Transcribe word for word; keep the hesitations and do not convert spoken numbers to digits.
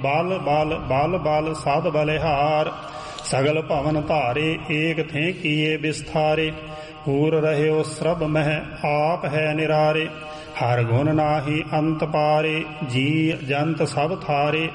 ਬਲ ਬਲ ਬਲ ਬਲ ਸਦ ਬਲਿਹਾਰ ਸਗਲ ਭਵਨ ਧਾਰੇ ਏਕ ਥੇ ਕੀਏ ਵਿਸਥਾਰੇ ਪੂਰ ਰਹਿਓ ਸਰਬ ਮਹਿ ਆਪ ਹੈ ਨਿਰਾਰੇ ਹਰ ਗੁਣ ਨਾਹੀ ਅੰਤ ਪਾਰੇ ਜੀ ਜੰਤ ਸਭ ਥਾਰੇ